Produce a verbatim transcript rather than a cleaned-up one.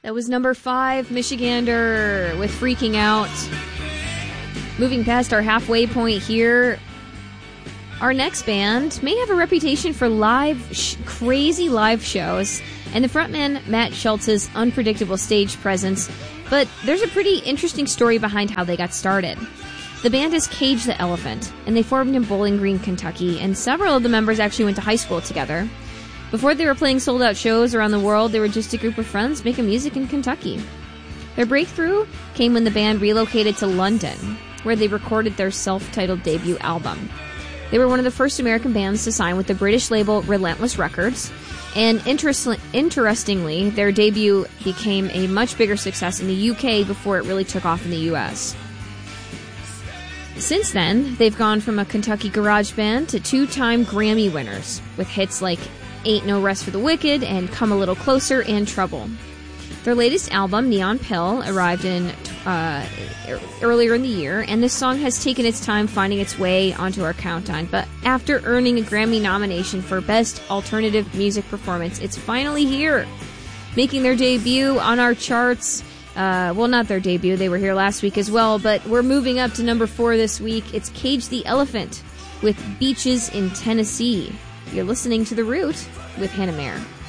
That was number five, Michigander with Freaking Out. Moving past our halfway point here, our next band may have a reputation for live, sh- crazy live shows, and the frontman Matt Schultz's unpredictable stage presence, but there's a pretty interesting story behind how they got started. The band is Cage the Elephant, and they formed in Bowling Green, Kentucky, and several of the members actually went to high school together. Before they were playing sold-out shows around the world, they were just a group of friends making music in Kentucky. Their breakthrough came when the band relocated to London, where they recorded their self-titled debut album. They were one of the first American bands to sign with the British label Relentless Records, and interest- interestingly, their debut became a much bigger success in the U K before it really took off in the U S. Since then, they've gone from a Kentucky garage band to two-time Grammy winners, with hits like Ain't No Rest for the Wicked and Come a Little Closer and Trouble. Their latest album, Neon Pill, arrived in uh, earlier in the year, and this song has taken its time finding its way onto our countdown. But after earning a Grammy nomination for Best Alternative Music Performance, it's finally here, making their debut on our charts. Uh, well, not their debut, they were here last week as well, but we're moving up to number four this week. It's Cage the Elephant with Beaches in Tennessee. You're listening to The Root with Hannah Mayer.